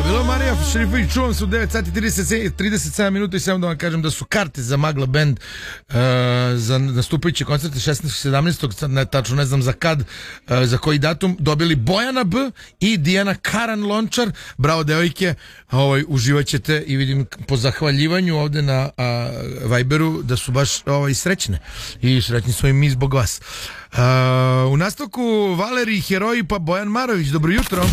Bilo Marija Šerifović, čuvam se u 9 sati 37 minuta i samo da vam kažem da su karte za Magla Band za nastupajuće koncerte 16. 17. sad tačno ne znam za kad, za koji datum, dobili Bojana B i Dijana Karan Lončar. Bravo devojke, uživat ćete i vidim po zahvaljivanju ovde na Viberu da su baš srećne i srećni smo i mi zbog vas. U nastavku Valerij Heroji pa Bojan Marović, dobro jutro.